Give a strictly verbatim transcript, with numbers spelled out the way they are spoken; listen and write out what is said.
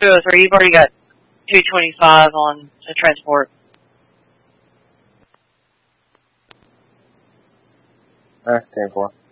two oh three, you've already got two twenty-five on the transport. Alright, ten four.